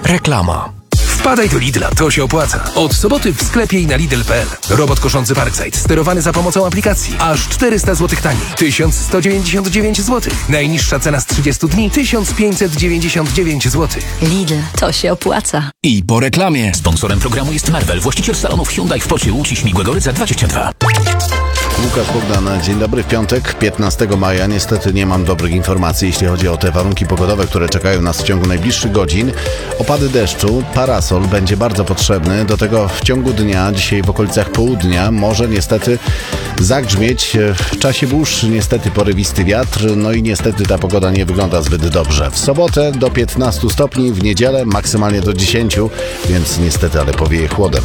Reklama. Wpadaj do Lidla, to się opłaca. Od soboty w sklepie i na Lidl.pl. Robot koszący Parkside, sterowany za pomocą aplikacji. Aż 400 zł taniej. 1199 zł. Najniższa cena z 30 dni 1599 zł. Lidl, to się opłaca. I po reklamie. Sponsorem programu jest Marvel, właściciel salonów Hyundai w Pocie, Łódź i Śmigłego Rydza 22. Łukasz Bogdan, dzień dobry. W piątek, 15 maja. Niestety nie mam dobrych informacji, jeśli chodzi o te warunki pogodowe, które czekają nas w ciągu najbliższych godzin. Opady deszczu, parasol będzie bardzo potrzebny. Do tego w ciągu dnia, dzisiaj w okolicach południa, może niestety zagrzmieć w czasie burz. Niestety porywisty wiatr, no i niestety ta pogoda nie wygląda zbyt dobrze. W sobotę do 15 stopni, w niedzielę maksymalnie do 10, więc niestety, ale powieje chłodem.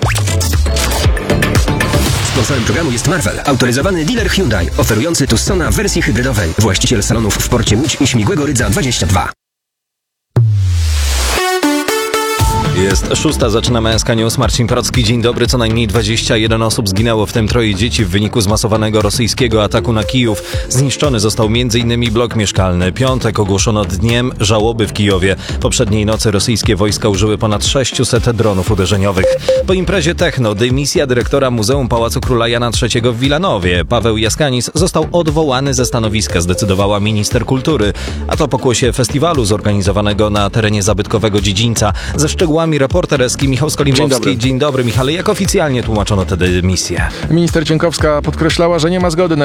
Sponsorem programu jest Marvel, autoryzowany dealer Hyundai, oferujący Tucsona w wersji hybrydowej. Właściciel salonów w Porcie Łódź i Śmigłego Rydza 22. Jest 6, zaczynamy SK News. Marcin Procki, dzień dobry. Co najmniej 21 osób zginęło, w tym 3 dzieci w wyniku zmasowanego rosyjskiego ataku na Kijów. Zniszczony został m.in. blok mieszkalny. Piątek ogłoszono dniem żałoby w Kijowie. Poprzedniej nocy rosyjskie wojska użyły ponad 600 dronów uderzeniowych. Po imprezie techno dymisja dyrektora Muzeum Pałacu Króla Jana III w Wilanowie. Paweł Jaskanis został odwołany ze stanowiska, zdecydowała minister kultury. A to pokłosie festiwalu zorganizowanego na terenie zabytkowego dziedzińca. Ze szczegółami reporter Eski Michał Skolimowski. Dzień dobry, Michale. Jak oficjalnie tłumaczono tę dymisję? Minister Cienkowska podkreślała, że nie ma zgody na